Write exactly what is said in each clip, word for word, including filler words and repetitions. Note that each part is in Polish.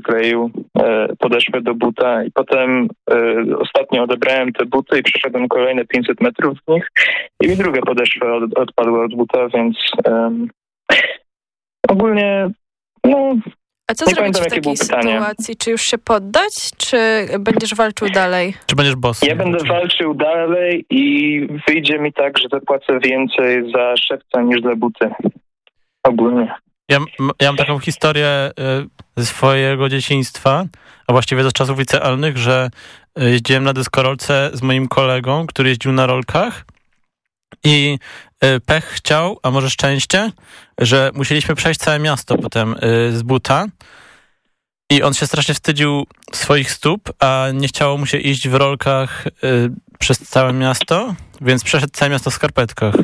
przykleił e, podeszwę do buta i potem e, ostatnio odebrałem te buty i przeszedłem kolejne pięćset metrów w nich i mi druga podeszwa od, odpadła od buta, więc um, ogólnie no... A co Nie zrobić pamiętam, w takiej pytanie. sytuacji? Czy już się poddać, czy będziesz walczył dalej? Czy będziesz bossem? Ja będę walczył dalej i wyjdzie mi tak, że zapłacę więcej za szewca niż za buty. Ogólnie. Ja, ja mam taką historię ze swojego dzieciństwa, a właściwie ze czasów licealnych, że jeździłem na deskorolce z moim kolegą, który jeździł na rolkach i pech chciał, a może szczęście, że musieliśmy przejść całe miasto potem z buta i on się strasznie wstydził swoich stóp, a nie chciało mu się iść w rolkach przez całe miasto, więc przeszedł całe miasto w skarpetkach.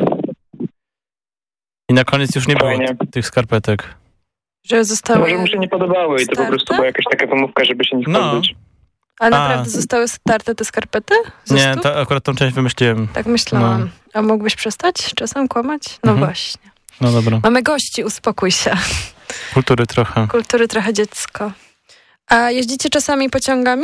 I na koniec już nie było Fajnie. t- tych skarpetek. Że zostały... Może mu się nie podobały i to po starte? prostu była jakaś taka wymówka, żeby się nie No. pozbyć. Ale A. naprawdę zostały starte te skarpety? Ze Nie, stóp? to akurat tą część wymyśliłem. Tak myślałam. No. A mógłbyś przestać czasem kłamać? No Mhm. właśnie. No dobra. Mamy gości, uspokój się. Kultury trochę. Kultury trochę dziecko. A jeździcie czasami pociągami?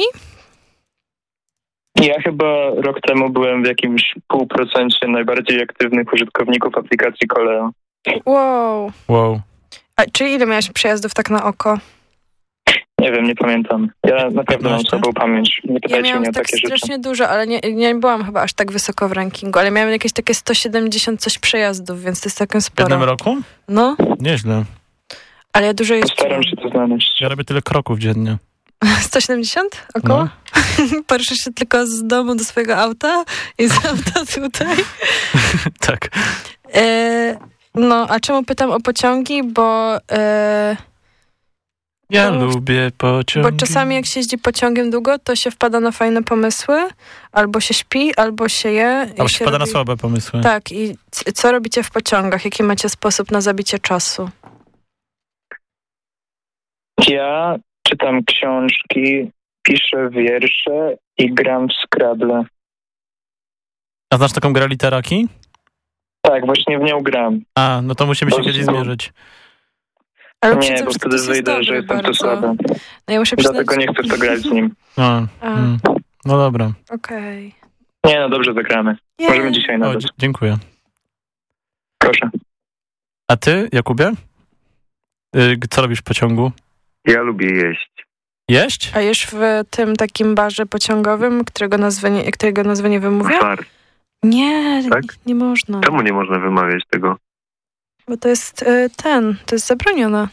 Ja chyba rok temu byłem w jakimś pół procencie najbardziej aktywnych użytkowników aplikacji Koleo. Wow. Wow. A czy ile miałeś przejazdów tak na oko? Nie wiem, nie pamiętam. Ja naprawdę mam piętnaście? słabą pamięć. Nie Ja pytajcie miałam mnie o tak takie rzeczy. strasznie dużo, ale nie, nie byłam chyba aż tak wysoko w rankingu, ale miałam jakieś takie sto siedemdziesiąt coś przejazdów, więc to jest całkiem W sporo. jednym roku? No, Nieźle. ale ja dużo Postaram jeździłam. się to znaleźć. Ja robię tyle kroków dziennie. sto siedemdziesiąt około? No. Poruszasz się tylko z domu do swojego auta i z auta tutaj. Tak. E, no, a czemu pytam o pociągi? Bo, e, Ja No, lubię pociągi. bo czasami jak się jeździ pociągiem długo, to się wpada na fajne pomysły, albo się śpi, albo się je. Albo i się wpada na robi- słabe pomysły. Tak, i c- co robicie w pociągach? Jaki macie sposób na zabicie czasu? Ja czytam książki, piszę wiersze i gram w Scrabble. A znasz taką grę Literaki? Tak, właśnie w nią gram. A, no to musimy się Bo- kiedyś zmierzyć. Ale Nie, przyznam, bo że wtedy to jest wyjdę, dobry że jestem tu bardzo. słaby. No ja muszę przyznać... Dlatego nie chcę w to grać z nim. A, A, mm. No dobra. okej. Nie, no dobrze, zagramy. Nie. Możemy dzisiaj O, nawet. dzie- dziękuję. Proszę. A ty, Jakubie? Y, co robisz w pociągu? Ja lubię jeść. Jeść? A jesz w tym takim barze pociągowym, którego nazwę nie, którego nazwę nie wymówię? Far. Nie, Tak? nie, nie można. Czemu nie można wymawiać tego? Bo to jest y, ten, to jest zabronione.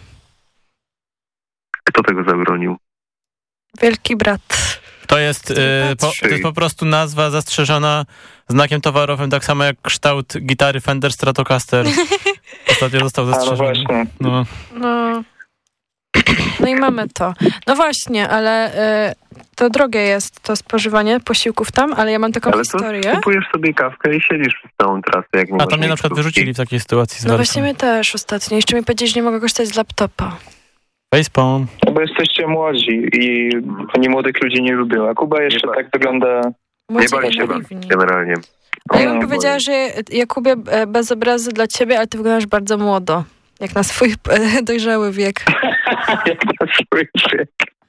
Kto tego zabronił? Wielki brat. To jest, y, po, to jest po prostu nazwa zastrzeżona znakiem towarowym, tak samo jak kształt gitary Fender Stratocaster. Ostatnio został A no zastrzeżony. właśnie. No. No. No i mamy to. No właśnie, ale y, to drogie jest to spożywanie posiłków tam, ale ja mam taką Ale to historię. kupujesz sobie kawkę i siedzisz przez całą trasę. Jak nie A masz to mnie na przykład miejscówki. wyrzucili w takiej sytuacji z No walką. właśnie mnie też ostatnio. Jeszcze mi powiedzieli, że nie mogę korzystać z laptopa. Facepalm. No bo jesteście młodzi i oni młodych ludzi nie lubią. A Kuba jeszcze Nie tak wygląda... Nie Młodzi bali się naiwni. generalnie. A ja bym No, powiedziała, że Jakubie, e, bez obrazy dla ciebie, ale ty wyglądasz bardzo młodo. Jak na swój e, dojrzały wiek. Jak na swój wiek.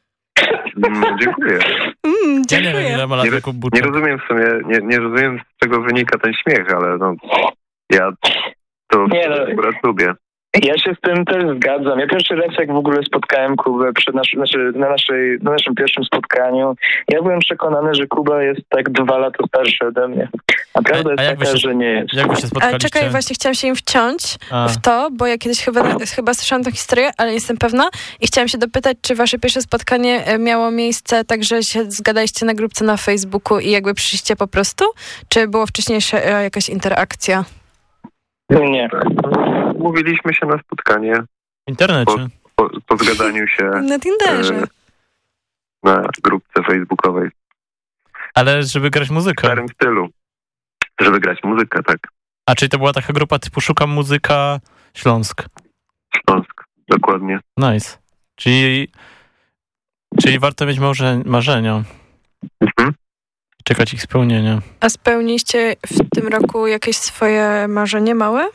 Mm, dziękuję. Mm, Ja nie wiem, dziękuję. ile ma lat Nie, Jakub nie Buczek. rozumiem w sumie, nie, nie rozumiem z czego wynika ten śmiech, ale no ja to Nie, no. akurat lubię. Ja się z tym też zgadzam. Ja pierwszy raz jak w ogóle spotkałem Kubę przed nasz, znaczy na, naszej, na naszym pierwszym spotkaniu, ja byłem przekonany, że Kuba jest tak dwa lata starszy ode mnie. A prawda A- a jest jak wy taka, się- że nie jest. Jak wy się Ale spotkaliście? czekaj, właśnie chciałam się im wciąć A. w to, bo ja kiedyś chyba, chyba słyszałam tę historię, ale nie jestem pewna i chciałam się dopytać, czy wasze pierwsze spotkanie e, miało miejsce tak, że się zgadaliście na grupce na Facebooku i jakby przyszliście po prostu? Czy było wcześniejsza e, jakaś interakcja? Nie. Mówiliśmy się na spotkanie W internecie. po, po zgadaniu się Na Tinderze. e, na grupce facebookowej Ale żeby grać w muzykę. starym stylu, żeby grać muzykę, tak. A czyli to była taka grupa typu Szukam Muzyka Śląsk. Śląsk, dokładnie. Nice. Czyli, czyli warto mieć może, marzenia. Mhm. Czekać ich spełnienia. A spełniliście w tym roku jakieś swoje marzenie małe?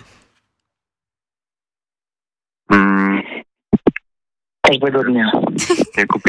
Mm, Każdego dnia. nie kupię